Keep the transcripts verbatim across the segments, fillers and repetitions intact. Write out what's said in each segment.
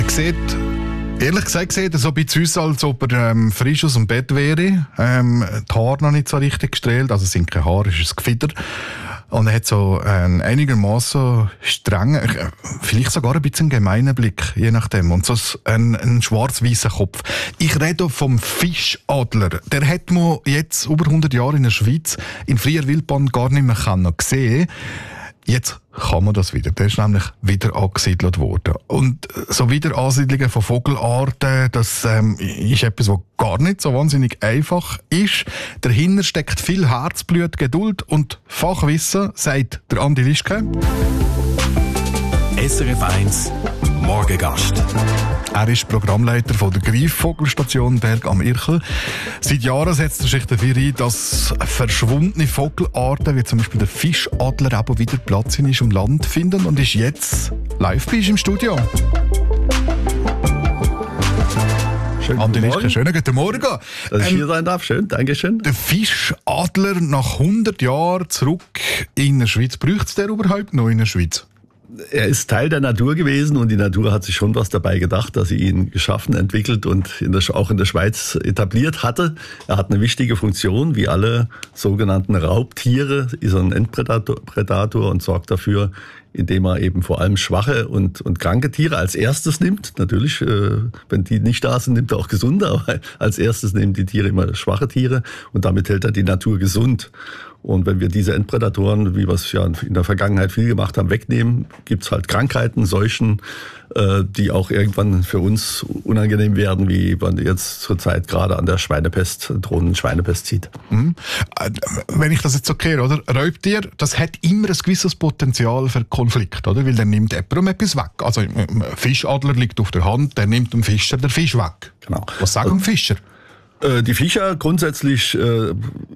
Er sieht, ehrlich gesagt, sieht er so ein bisschen aus, als ob er ähm, frisch aus dem Bett wäre. Ähm, die Haare noch nicht so richtig gestrahlt, also es sind keine Haare, es ist ein Gefieder. Und er hat so einen einigermaßen strengen, vielleicht sogar ein bisschen gemeinen Blick, je nachdem. Und so einen, einen schwarz-weißen Kopf. Ich rede vom Fischadler. Der hat man jetzt über hundert Jahre in der Schweiz in freier Wildbahn gar nicht mehr gesehen. Jetzt kann man das wieder. Der ist nämlich wieder angesiedelt worden. Und so Wiederansiedlungen von Vogelarten, das ähm, ist etwas, was gar nicht so wahnsinnig einfach ist. Dahinter steckt viel Herzblut, Geduld und Fachwissen, sagt der Andi Lischke. S R F eins Morgengast. Er ist Programmleiter von der Greifvogelstation Berg am Irchel. Seit Jahren setzt er sich dafür ein, dass verschwundene Vogelarten, wie zum Beispiel der Fischadler, eben wieder Platz in unserem Land finden und ist jetzt live bei uns im Studio. Schönen Andi guten Lischke, Morgen. schönen guten Morgen. Dass ich Ähm, hier sein darf. Schön, Dankeschön. Der Fischadler nach hundert Jahren zurück in der Schweiz. Braucht es den überhaupt noch in der Schweiz? Er ist Teil der Natur gewesen und die Natur hat sich schon was dabei gedacht, dass sie ihn geschaffen, entwickelt und in der, auch in der Schweiz etabliert hatte. Er hat eine wichtige Funktion, wie alle sogenannten Raubtiere, ist er ein Endpredator Predator und sorgt dafür, indem er eben vor allem schwache und, und kranke Tiere als erstes nimmt. Natürlich, äh, wenn die nicht da sind, nimmt er auch gesunde, aber als erstes nehmen die Tiere immer schwache Tiere und damit hält er die Natur gesund. Und wenn wir diese Endprädatoren, wie wir es ja in der Vergangenheit viel gemacht haben, wegnehmen, gibt's halt Krankheiten, Seuchen, äh, die auch irgendwann für uns unangenehm werden, wie man jetzt zurzeit gerade an der Schweinepest, drohenden Schweinepest sieht. Mhm. Äh, Wenn ich das jetzt so kehre, oder? Raubtier, das hat immer ein gewisses Potenzial für Konflikt, oder? Weil der nimmt jemandem etwas weg. Also ein Fischadler liegt auf der Hand, der nimmt dem Fischer den Fisch weg. Genau. Was sagen Also, Fischer? Äh, die Fischer grundsätzlich, äh,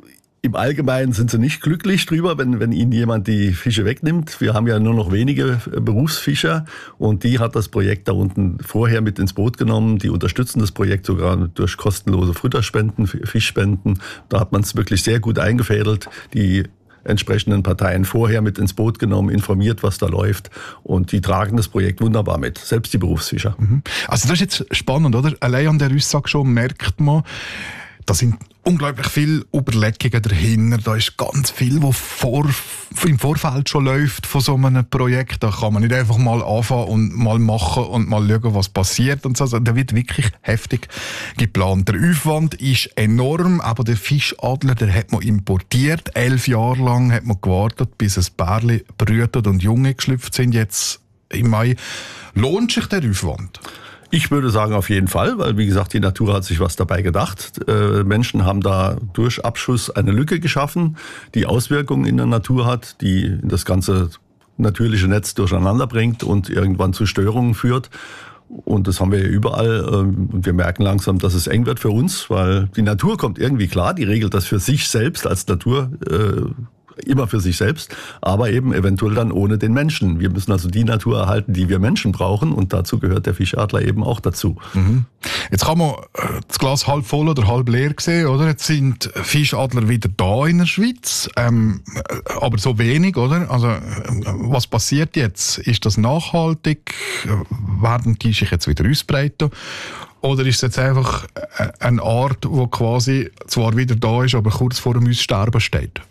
im Allgemeinen sind sie nicht glücklich drüber, wenn, wenn ihnen jemand die Fische wegnimmt. Wir haben ja nur noch wenige Berufsfischer und die hat das Projekt da unten vorher mit ins Boot genommen. Die unterstützen das Projekt sogar durch kostenlose Futterspenden, Fischspenden. Da hat man es wirklich sehr gut eingefädelt. Die entsprechenden Parteien vorher mit ins Boot genommen, informiert, was da läuft. Und die tragen das Projekt wunderbar mit, selbst die Berufsfischer. Mhm. Also das ist jetzt spannend, oder? Allein an der Aussage schon merkt man, da sind unglaublich viele Überlegungen dahinter. Da ist ganz viel, was vor, im Vorfeld schon läuft von so einem Projekt. Da kann man nicht einfach mal anfangen und mal machen und mal schauen, was passiert. Und so. Also, da wird wirklich heftig geplant. Der Aufwand ist enorm. Aber der Fischadler, der hat man importiert. Elf Jahre lang hat man gewartet, bis ein Pärchen brütet und Junge geschlüpft sind. Jetzt im Mai. Lohnt sich der Aufwand? Ich würde sagen, auf jeden Fall, weil, wie gesagt, die Natur hat sich was dabei gedacht. Äh, Menschen haben da durch Abschuss eine Lücke geschaffen, die Auswirkungen in der Natur hat, die das ganze natürliche Netz durcheinander bringt und irgendwann zu Störungen führt. Und das haben wir ja überall. Und wir merken langsam, dass es eng wird für uns, weil die Natur kommt irgendwie klar, die regelt das für sich selbst als Natur, äh, immer für sich selbst, aber eben eventuell dann ohne den Menschen. Wir müssen also die Natur erhalten, die wir Menschen brauchen und dazu gehört der Fischadler eben auch dazu. Mhm. Jetzt kann man das Glas halb voll oder halb leer sehen, oder? Jetzt sind Fischadler wieder da in der Schweiz, ähm, aber so wenig, oder? Also was passiert jetzt? Ist das nachhaltig? Werden die sich jetzt wieder ausbreiten? Oder ist es jetzt einfach eine Art, die quasi zwar wieder da ist, aber kurz vor dem Aussterben steht?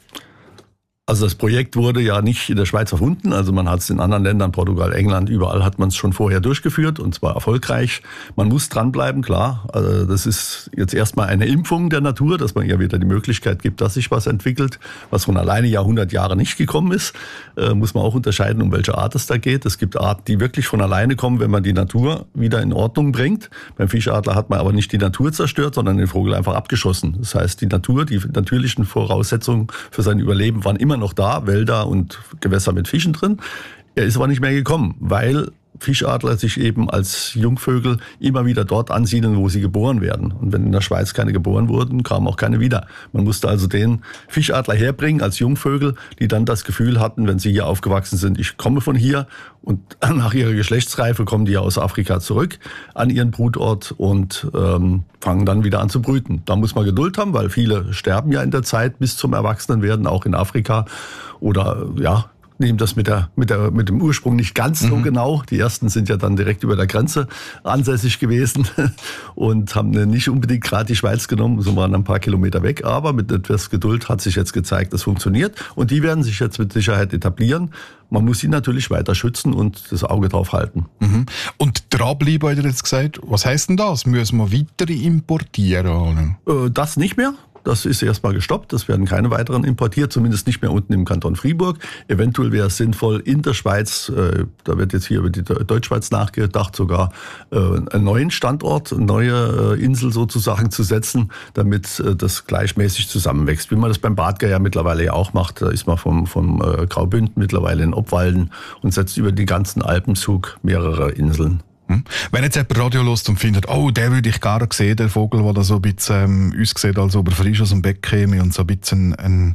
Also das Projekt wurde ja nicht in der Schweiz erfunden, also man hat es in anderen Ländern, Portugal, England, überall hat man es schon vorher durchgeführt und zwar erfolgreich. Man muss dranbleiben, klar. Also das ist jetzt erstmal eine Impfung der Natur, dass man ihr wieder die Möglichkeit gibt, dass sich was entwickelt, was von alleine ja hundert Jahre nicht gekommen ist. Äh, muss man auch unterscheiden, um welche Art es da geht. Es gibt Arten, die wirklich von alleine kommen, wenn man die Natur wieder in Ordnung bringt. Beim Fischadler hat man aber nicht die Natur zerstört, sondern den Vogel einfach abgeschossen. Das heißt, die Natur, die natürlichen Voraussetzungen für sein Überleben waren immer noch da, Wälder und Gewässer mit Fischen drin. Er ist aber nicht mehr gekommen, weil Fischadler sich eben als Jungvögel immer wieder dort ansiedeln, wo sie geboren werden. Und wenn in der Schweiz keine geboren wurden, kamen auch keine wieder. Man musste also den Fischadler herbringen als Jungvögel, die dann das Gefühl hatten, wenn sie hier aufgewachsen sind, ich komme von hier. Und nach ihrer Geschlechtsreife kommen die ja aus Afrika zurück an ihren Brutort und ähm, fangen dann wieder an zu brüten. Da muss man Geduld haben, weil viele sterben ja in der Zeit bis zum Erwachsenenwerden, auch in Afrika. Oder ja, nehmen das mit, der, mit, der, mit dem Ursprung nicht ganz so mhm. genau. Die ersten sind ja dann direkt über der Grenze ansässig gewesen und haben nicht unbedingt gerade die Schweiz genommen, so waren ein paar Kilometer weg. Aber mit etwas Geduld hat sich jetzt gezeigt, das funktioniert. Und die werden sich jetzt mit Sicherheit etablieren. Man muss sie natürlich weiter schützen und das Auge drauf halten. Mhm. Und dranbleiben, hat er jetzt gesagt, was heisst denn das? Müssen wir weitere importieren? Äh, das nicht mehr. Das ist erstmal gestoppt. Es werden keine weiteren importiert, zumindest nicht mehr unten im Kanton Fribourg. Eventuell wäre es sinnvoll, in der Schweiz, äh, da wird jetzt hier über die Deutschschweiz nachgedacht, sogar äh, einen neuen Standort, eine neue äh, Insel sozusagen zu setzen, damit äh, das gleichmäßig zusammenwächst. Wie man das beim Badger ja mittlerweile ja auch macht. Da ist man vom, vom äh, Graubünden mittlerweile in Obwalden und setzt über den ganzen Alpenzug mehrere Inseln. Wenn jetzt jemand Radio hört und findet, oh, der würde ich gerne sehen, der Vogel, der da so ein bisschen ähm, aussieht, als ob er frisch aus dem Beck käme und so ein bisschen ein,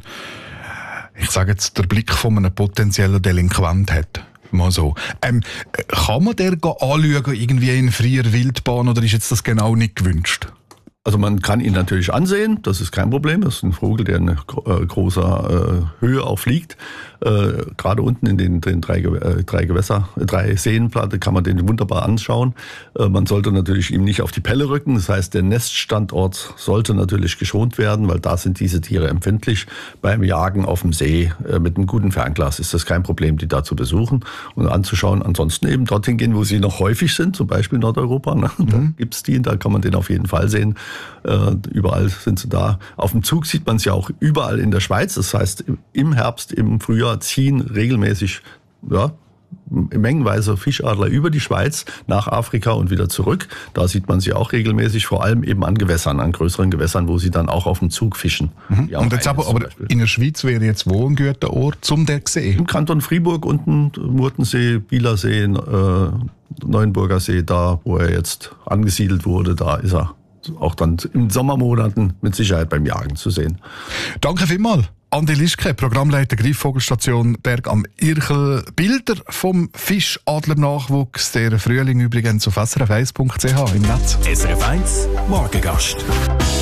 ich sage jetzt, der Blick von einem potenziellen Delinquent hat. Mal so. Ähm, kann man den anschauen, irgendwie in freier Wildbahn, oder ist jetzt das genau nicht gewünscht? Also man kann ihn natürlich ansehen, das ist kein Problem. Das ist ein Vogel, der in äh, großer äh, Höhe auch fliegt. Äh, gerade unten in den, den drei, äh, drei Gewässer, äh, drei Seenplatte kann man den wunderbar anschauen. Äh, man sollte natürlich ihm nicht auf die Pelle rücken. Das heißt, der Neststandort sollte natürlich geschont werden, weil da sind diese Tiere empfindlich. Beim Jagen auf dem See äh, mit einem guten Fernglas ist das kein Problem, die da zu besuchen und anzuschauen. Ansonsten eben dorthin gehen, wo sie noch häufig sind, zum Beispiel Nordeuropa. Ne? Mhm. Da gibt's die, da kann man den auf jeden Fall sehen. Äh, überall sind sie da. Auf dem Zug sieht man es ja auch überall in der Schweiz. Das heißt, im Herbst, im Frühjahr ziehen regelmäßig ja, mengenweise Fischadler über die Schweiz nach Afrika und wieder zurück. Da sieht man sie auch regelmäßig, vor allem eben an Gewässern, an größeren Gewässern, wo sie dann auch auf dem Zug fischen. Mhm. Und jetzt aber, aber in der Schweiz wäre jetzt wo ein guter Ort zum der sehen? Im Kanton Fribourg unten, Murtensee, Bielersee, äh, Neuenburger See, da wo er jetzt angesiedelt wurde, da ist er auch dann in Sommermonaten mit Sicherheit beim Jagen zu sehen. Danke vielmals. Andi Lischke, Programmleiter Greifvogelstation Berg am Irchel. Bilder vom Fischadlernachwuchs, der Frühling übrigens auf S R F eins punkt C H im Netz. S R F eins Morgengast.